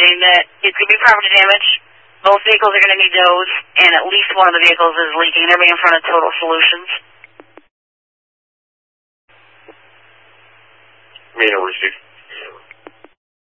reporting that it's going to be property damage. Both vehicles are going to need those, and at least one of the vehicles is leaking. They're being in front of Total Solutions. Mean received.